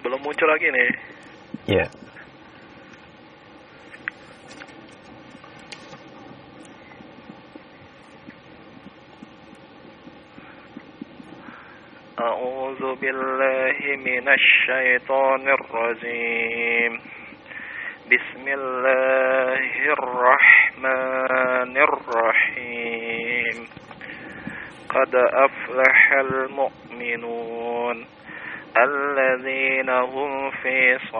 Belum muncul lagi nih. Ya. A'udzu billahi minasy syaithanir rajim. Bismillahirrahmanirrahim. Qad aflahal mu'minun alladzina hum fi